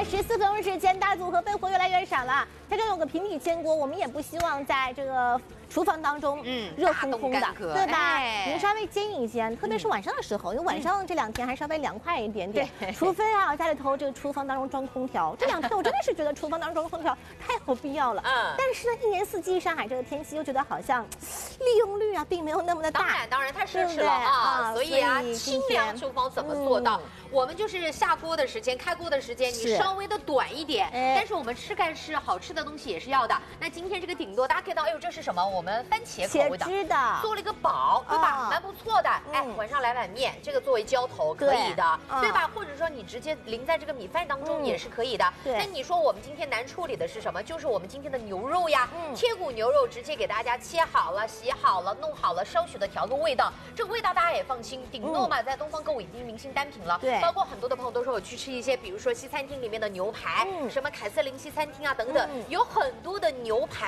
14分钟时间，大组合被活越来越少了。它这有个平底煎锅，我们也不希望在这个厨房当中，热烘烘的，对吧？你稍微煎一煎，特别是晚上的时候，因为晚上这2天还稍微凉快一点点。除非啊，家里头这个厨房当中装空调，这2天我真的是觉得厨房当中装空调太有必要了。但是呢，一年四季上海这个天气又觉得好像利用率啊并没有那么的大。 当然太奢侈了啊！所以啊，清凉厨房怎么做到？我们就是下锅的时间、开锅的时间，你稍微的短一点。但是我们吃干吃好吃的东西也是要的。那今天这个顶多大家看到，哎呦，这是什么？我们番茄口味的，做了一个煲，对吧？蛮不错的。哎，晚上来碗面，这个作为浇头可以的，对吧？或者说你直接淋在这个米饭当中也是可以的。那你说我们今天难处理的是什么？就是我们今天的牛肉呀，贴骨牛肉直接给大家切好了、洗好了、弄好了，稍许的调个味道。这个味道大家也放心，顶多嘛，在东方购物已经明星单品了。对，包括很多的朋友都说我去吃一些，比如说西餐厅里面的牛排，什么凯瑟琳西餐厅啊等等，有很多的牛排。